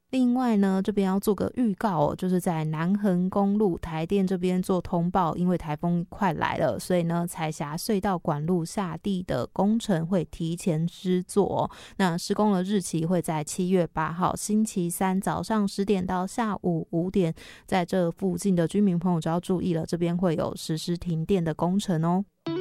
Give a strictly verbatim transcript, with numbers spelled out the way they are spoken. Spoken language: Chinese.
另外呢，这边要做个预告哦，就是在南横公路台电这边做通报，因为台风快来了，所以呢，彩霞隧道管路下地的工程会提前施作哦。那施工的日期会在七月八号星期三早上十点到下午五点，在这附近的居民朋友就要注意了，这边会有实施停电的工程哦。